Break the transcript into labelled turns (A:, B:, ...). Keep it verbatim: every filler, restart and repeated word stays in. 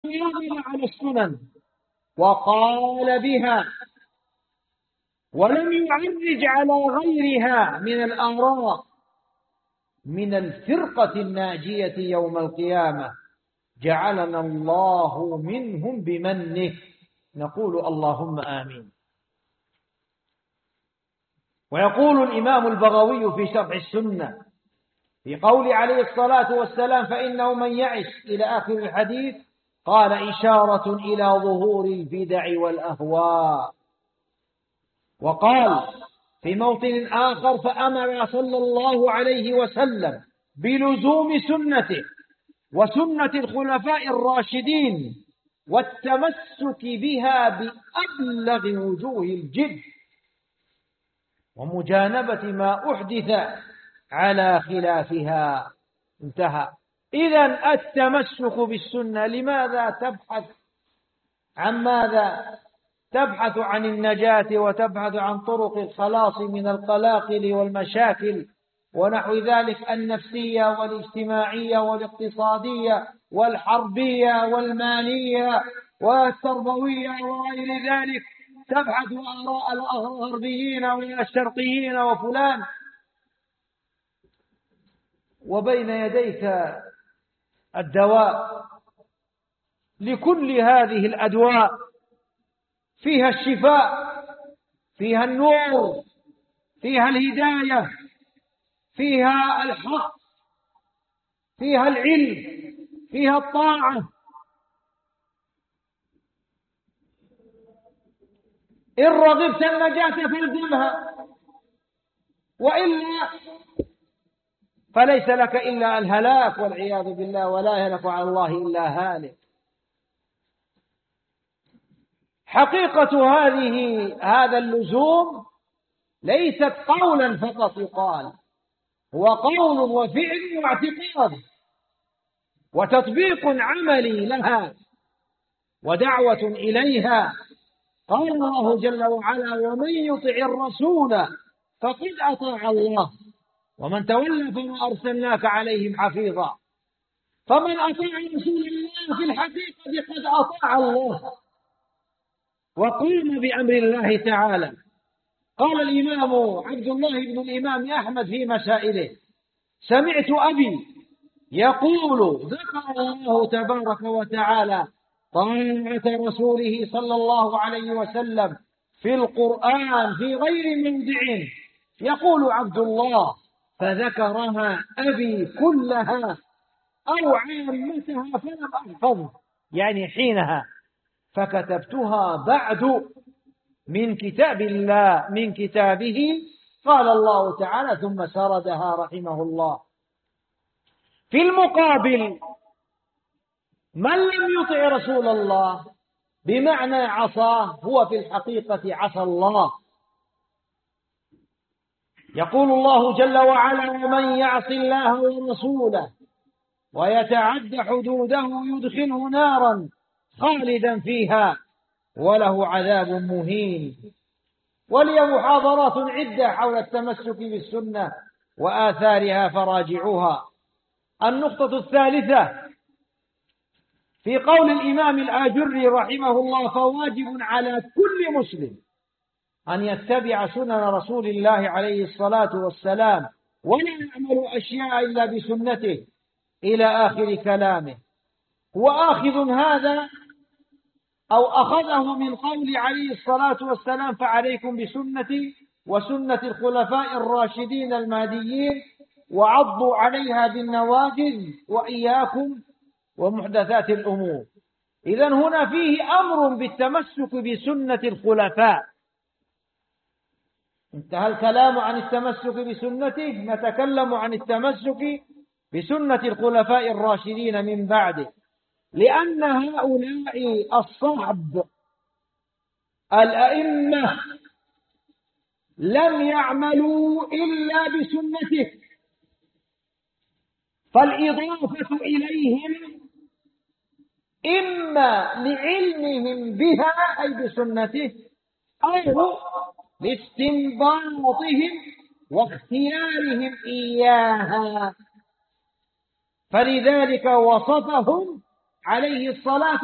A: واظب على السنن وقال بها ولم يعرج على غيرها من الآراء من الفرقة الناجية يوم القيامة، جعلنا الله منهم بمنه. نقول اللهم آمين. ويقول الإمام البغوي في شرح السنة في قول عليه الصلاة والسلام فإنه من يعش إلى آخر الحديث، قال إشارة إلى ظهور البدع والأهواء. وقال في موطن آخر فأمر صلى الله عليه وسلم بلزوم سنته وسنة الخلفاء الراشدين والتمسك بها بأبلغ وجوه الجد ومجانبة ما أحدث على خلافها. انتهى. إذن التمسك بالسنة، لماذا تبحث عن ماذا؟ تبحث عن النجاة وتبحث عن طرق الخلاص من القلاقل والمشاكل ونحو ذلك النفسية والاجتماعية والاقتصادية والحربية والمالية والتربوية وغير ذلك. تبحث آراء الغربيين والشرقيين وفلان، وبين يديك الدواء لكل هذه الأدواء، فيها الشفاء، فيها النور، فيها الهداية، فيها الحق، فيها العلم، فيها الطاعة. إن رغبت النجاة فالزمها، وإلا فليس لك إلا الهلاك والعياذ بالله، ولا يهلك على الله إلا هالك. حقيقة هذه هذا اللزوم ليست قولا فقط يقال، هو قول وفعل واعتقاد وتطبيق عملي لها ودعوة إليها. قال الله جل وعلا ومن يطع الرسول فقد أطاع الله ومن تولى فما أرسلناك عليهم حفيظا. فمن أطاع رسول الله في الحقيقة قد أطاع الله وقام بأمر الله تعالى. قال الإمام عبد الله بن الإمام أحمد في مسائله سمعت أبي يقول ذكر الله تبارك وتعالى طاعة رسوله صلى الله عليه وسلم في القرآن في غير موضع. يقول عبد الله فذكرها أبي كلها أو عامتها فلم أحفظ، يعني حينها، فكتبتها بعد من كتاب الله من كتابه. قال الله تعالى ثم سردها رحمه الله. في المقابل من لم يطع رسول الله بمعنى عصاه هو في الحقيقة عصى الله. يقول الله جل وعلا ومن يعص الله ورسوله ويتعد حدوده يدخله نارا خالدا فيها وله عذاب مهين. ولي محاضرات عدة حول التمسك بالسنة وآثارها فراجعوها. النقطة الثالثة في قول الإمام الآجري رحمه الله فواجب على كل مسلم أن يتبع سنن رسول الله عليه الصلاة والسلام ولا يعمل أشياء إلا بسنته إلى آخر كلامه. وآخذ هذا أو أخذه من قول عليه الصلاة والسلام فعليكم بسنتي وسنة الخلفاء الراشدين المهديين وعضوا عليها بالنواجذ وإياكم ومحدثات الأمور. إذن هنا فيه أمر بالتمسك بسنة الخلفاء. انتهى الكلام عن التمسك بسنته، نتكلم عن التمسك بسنة الخلفاء الراشدين من بعده، لأن هؤلاء الصحب الأئمة لم يعملوا إلا بسنته، فالإضافة إليهم إما لعلمهم بها أي بسنته أو لاستنباطهم واختيارهم إياها. فلذلك وصفهم عليه الصلاة